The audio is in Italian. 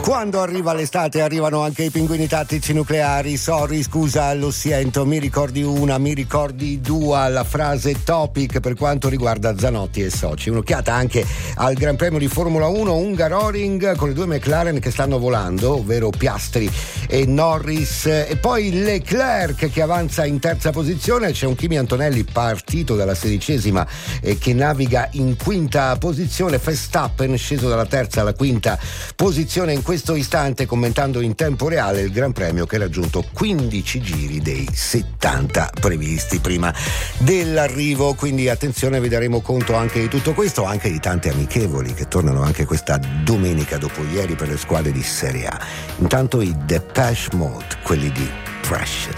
Quando arriva l'estate arrivano anche i pinguini tattici nucleari. Sorry, scusa, lo sento, mi ricordi una, mi ricordi due, la frase topic per quanto riguarda Zanotti e soci. Un'occhiata anche al Gran Premio di Formula 1 Hungaroring con le due McLaren che stanno volando, ovvero Piastri e Norris, e poi Leclerc che avanza in terza posizione. C'è un Kimi Antonelli partito dalla 16ª e che naviga in quinta posizione. Verstappen sceso dalla terza alla quinta posizione in questo istante, commentando in tempo reale il Gran Premio che ha raggiunto 15 giri dei 70 previsti prima dell'arrivo. Quindi attenzione, vi daremo conto anche di tutto questo, anche di tante amichevoli che tornano anche questa domenica dopo ieri per le squadre di Serie A. Intanto i Depeche Mode, quelli di Precious.